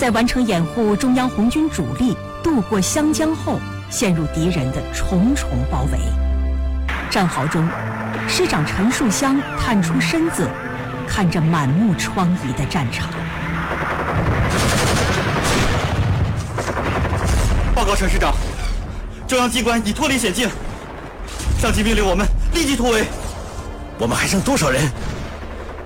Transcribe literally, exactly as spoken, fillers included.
在完成掩护中央红军主力渡过湘江后，陷入敌人的重重包围。战壕中，师长陈树湘探出身子，看着满目疮痍的战场。 报告陈师长，中央机关已脱离险境，上级命令我们立即突围。 我们还剩多少人？